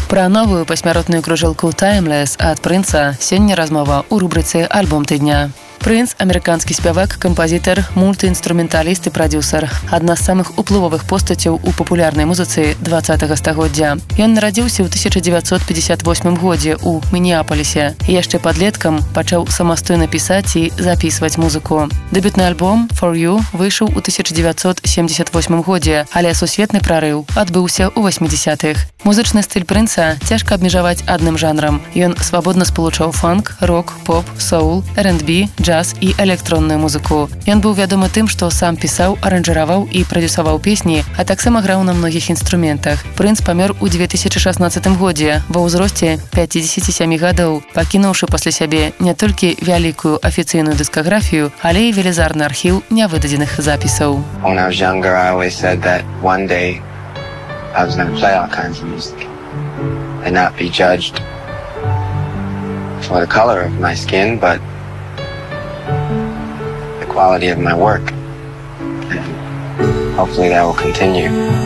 Пра новую пасмяротную кружэлку «Timeless» ад Прынца сёння размова ў рубрыцы «Альбом тыдня». Прынц – амерыканскі спявак, кампазітар, мультыінструменталіст і прадзюсар. Адна з самых уплывовых постацяў у папулярнай музыцы 20-го стагоддзя. Ён нарадзіўся ў 1958 годзе ў Мінеапалісе. Яшчэ падлеткам пачаў самастойна пісаць і запісваць музыку. Дэбютны альбом «For You» выйшаў у 1978 годзе, але сусветны прарыў адбыўся ў 80-х. Музычны стыль Прынца цяжка абмежаваць адным жанрам. Ён свабодна спалучаў фанк, рок, поп, соул, R&B, джаз і электронную музыку. Ён быў вядомы тым, што сам пісаў, аранжыраваў і прадзюсаваў песні, а таксама граў на многіх інструментах. Прынц памёр у 2016 годзе ва ўзросце 57 гадоў, пакінуўшы пасля сябе не толькі вялікую афіцыйную дыскаграфію, але і велізарны архіў нявыдадзеных запісаў. When I was younger, I always said that one day I was going to play all kinds of music and not be judged for the color of my skin, but the quality of my work. And hopefully that will continue.